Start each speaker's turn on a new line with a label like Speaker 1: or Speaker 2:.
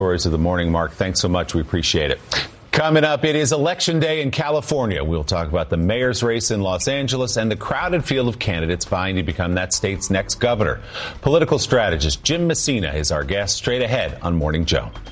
Speaker 1: Stories of the morning, Mark. Thanks so much. We appreciate it. Coming up, it is Election Day in California. We'll talk about the mayor's race in Los Angeles and the crowded field of candidates vying to become that state's next governor. Political strategist Jim Messina is our guest straight ahead on Morning Joe.